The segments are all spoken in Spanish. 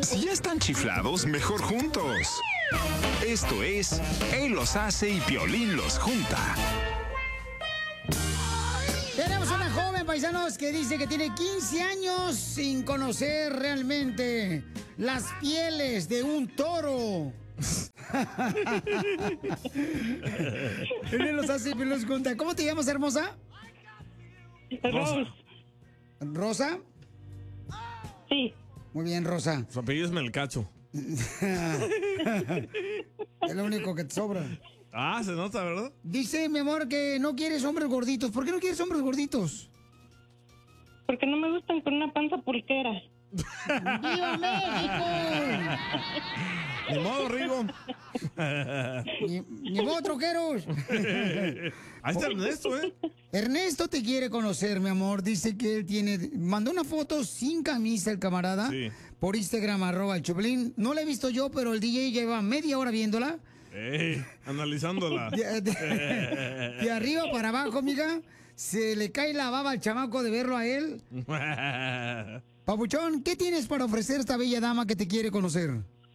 Si ya están chiflados, mejor juntos. Esto es Él los hace y Piolín los junta. Tenemos una joven, paisanos, que dice que tiene 15 años sin conocer realmente las pieles de un toro. Él los hace y Piolín los junta. ¿Cómo te llamas, hermosa? Rosa. ¿Rosa? Sí. Muy bien, Rosa. Su apellido es Melcacho. Es lo único que te sobra. Ah, se nota, ¿verdad? Dice, mi amor, que no quieres hombres gorditos. ¿Por qué no quieres hombres gorditos? Porque no me gustan con una panza pulquera. ¡Viva México! Ni modo, Rigo. Ni modo, troqueros. Ahí está Ernesto, ¿eh? Ernesto te quiere conocer, mi amor. Dice que él mandó una foto sin camisa el camarada. Sí. Por Instagram, @el Choplin. No la he visto yo, pero el DJ lleva media hora viéndola. Analizándola. De arriba para abajo, amiga. Se le cae la baba al chamaco de verlo a él. Papuchón, ¿qué tienes para ofrecer a esta bella dama que te quiere conocer?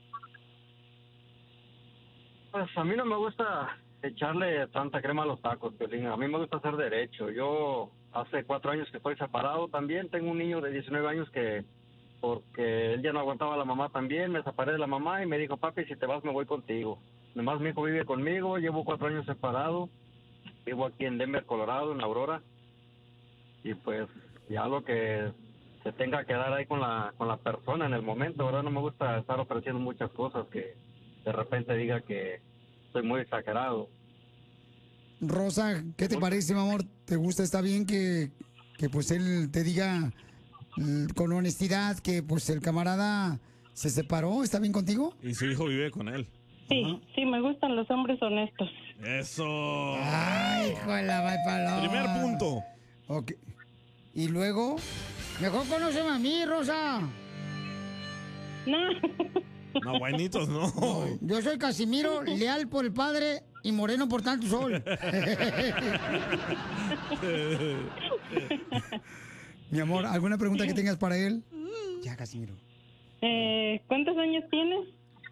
Pues a mí no me gusta echarle tanta crema a los tacos, Piolín. A mí me gusta hacer derecho. Yo hace 4 años que estoy separado también. Tengo un niño de 19 años que, porque él ya no aguantaba a la mamá también, me separé de la mamá y me dijo, papi, si te vas me voy contigo. Nomás mi hijo vive conmigo, llevo 4 años separado. Vivo aquí en Denver, Colorado, en Aurora. Y pues ya lo que se tenga que dar ahí con la persona en el momento. Ahora no me gusta estar ofreciendo muchas cosas que de repente diga que soy muy exagerado. Rosa, ¿qué te parece, mi amor? ¿Te gusta? ¿Está bien que pues él te diga con honestidad que pues el camarada se separó? ¿Está bien contigo? Y su hijo vive con él. Sí, sí, me gustan los hombres honestos. Eso. Ay, hijo de la paloma. Primer punto. Ok. Y luego, mejor conóceme a mí, Rosa. No, buenitos, no. Yo soy Casimiro, leal por el padre y moreno por tanto sol. Mi amor, ¿alguna pregunta que tengas para él? Ya, Casimiro. ¿Cuántos años tienes?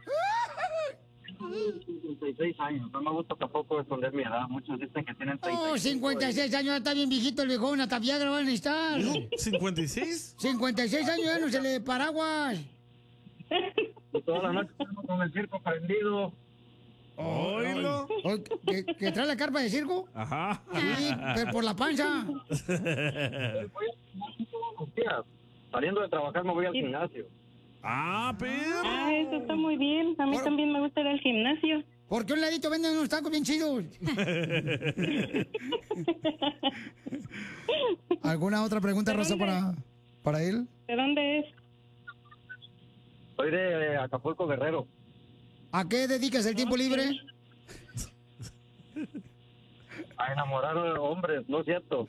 56 años. No me gusta tampoco esconder mi edad. Muchos dicen que tienen 30. Oh, 56 años, ya está bien viejito el viejón, hasta Viagra van a necesitar. ¿56? 56 años ya no se le paraguas. Y toda la noche estamos con el circo prendido. Oílo. ¿Que trae la carpa de circo? Ajá. Sí, pero por la panza. Saliendo de trabajar me voy al gimnasio. Ah, pero. Ah, eso está muy bien. A mí también me gusta ir al gimnasio. Porque un ladito venden unos tacos bien chidos. ¿Alguna otra pregunta, Rosa, para él? ¿De dónde es? Soy de Acapulco, Guerrero. ¿A qué dedicas el tiempo libre? A enamorar a hombres, ¿no es cierto?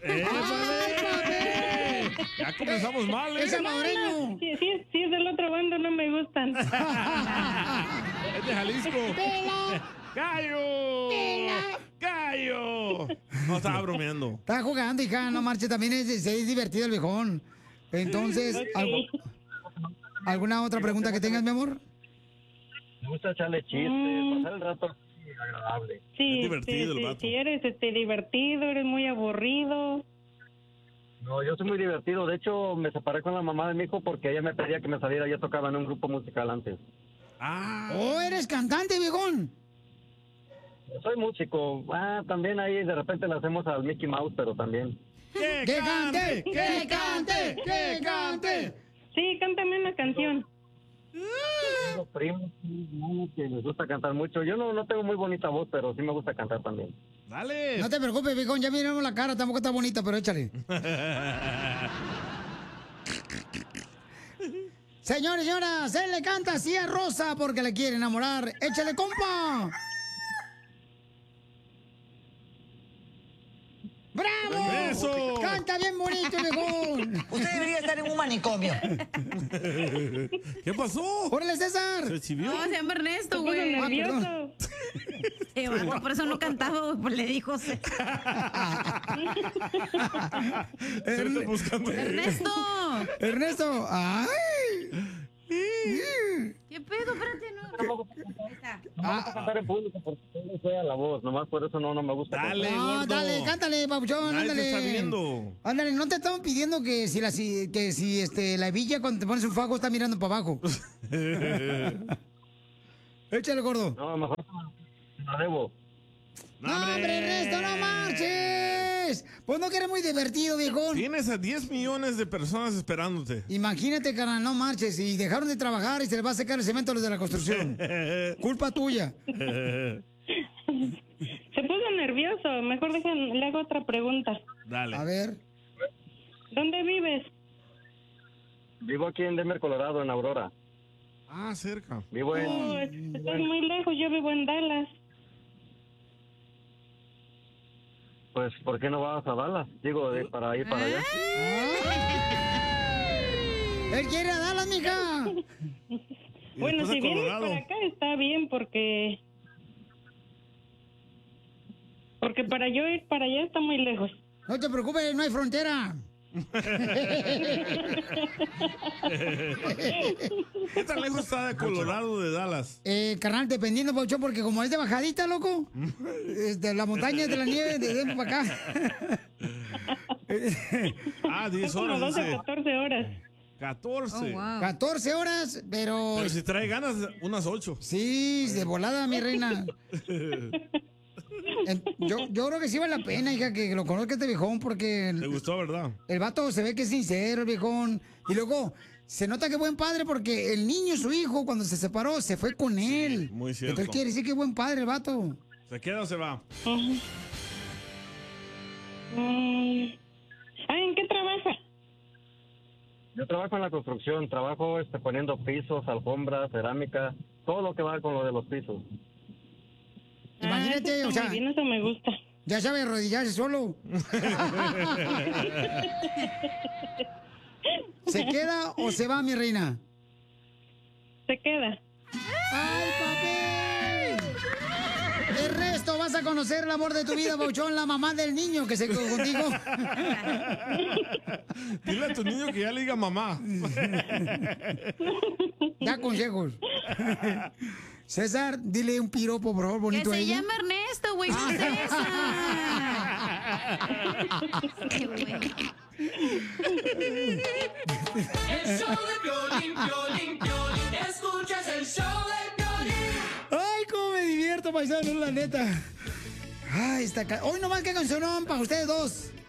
Ya comenzamos mal, ¿eh? ¡Es salvadoreño! Sí, es del otro bando, no me gustan. Es de Jalisco. ¡Gallo! ¡Gallo! No, estaba bromeando. Está jugando, hija, no marche, también es divertido el viejón. Entonces, ¿alguna otra pregunta que tengas, mi amor? Me gusta echarle chistes, pasar el rato así agradable. Sí, Es divertido el vato. sí, eres divertido, eres muy aburrido. No, yo soy muy divertido. De hecho, me separé con la mamá de mi hijo porque ella me pedía que me saliera. Yo tocaba en un grupo musical antes. Ah. ¡Oh, eres cantante, viejón! Soy músico. También ahí de repente le hacemos al Mickey Mouse, pero también. ¡Que cante! ¡Que cante! ¡Que cante! Sí, cántame una canción. Tengo primos que les gusta cantar mucho. Yo no tengo muy bonita voz, pero sí me gusta cantar también. Dale. No te preocupes, viejón, ya miramos la cara, tampoco está bonita, pero échale. Señores, señoras, él le canta así a Rosa porque le quiere enamorar. ¡Échale, compa! ¡Bravo! ¡Eso! ¡Canta bien bonito, viejón! Usted debería estar en un manicomio. ¿Qué pasó? ¡Órale, César! ¿Se exhibió? No, se llama Ernesto, güey. Nervioso. Por eso no cantaba, güey, pues le dijo. Buscando. ¡Ernesto! ¡Ernesto! ¡Ay! gusta cantar en público porque tengo fea la voz, nomás por eso no me gusta. Dale, cantar. No, gordo. dale, cántale, papuchón, Nadie te ándale. está viendo. Ándale, no te estamos pidiendo que si la villa cuando te pones un fajo está mirando para abajo. Échale, gordo. No, mejor la debo. No, hombre, Ernesto, no marches. Pues no que eres muy divertido, viejón. Tienes a 10 millones de personas esperándote. Imagínate, carnal, no marches. Y dejaron de trabajar y se les va a secar el cemento a los de la construcción. Culpa tuya. Se puso nervioso. Mejor le hago otra pregunta. Dale. A ver. ¿Dónde vives? Vivo aquí en Denver, Colorado, en Aurora. Ah, cerca. Vivo en... Oh, estás muy lejos. Yo vivo en Dallas. Pues, ¿por qué no vas a Dallas? Digo, para ir para allá. Él quiere a Dallas, mija. Bueno, después a si vienes Colorado. para acá está bien porque para yo ir para allá está muy lejos. No te preocupes, no hay frontera. ¿Qué tan lejos está de Colorado de Dallas? Carnal, dependiendo, Paucho, porque como es de bajadita, loco, la montaña de la nieve, de para acá. 10 Son como horas. 12 a Dice. 14 horas. 14. Oh, wow. 14 horas, pero... Pero si trae ganas, unas 8. Sí, de volada, mi reina. Yo creo que sí vale la pena, hija, que lo conozca este viejón, porque ¿Te gustó, verdad? el vato se ve que es sincero, el viejón. Y luego, se nota que es buen padre porque el niño, su hijo, cuando se separó, se fue con él. muy cierto. Entonces quiere decir que es buen padre el vato. ¿Se queda o se va? ¿En qué trabaja? Yo trabajo en la construcción, trabajo poniendo pisos, alfombras, cerámica, todo lo que va con lo de los pisos. Imagínate, eso o está sea, muy bien, eso me gusta. ya sabe arrodillarse solo. ¿Se queda o se va, mi reina? Se queda. ¡Ay, papel! Ernesto, vas a conocer el amor de tu vida, Pauchón, la mamá del niño que se quedó contigo. Dile a tu niño que ya le diga mamá. Da consejos. César, dile un piropo, por favor, Que bonito a se ella. llama Ernesto, güey, no César. Qué güey. El show de Piolín, Piolín, Piolín. Escuchas el show de Piolín. Ay, cómo me divierto, paisano, la neta. Ay, hoy nomás que cancionón para ustedes dos.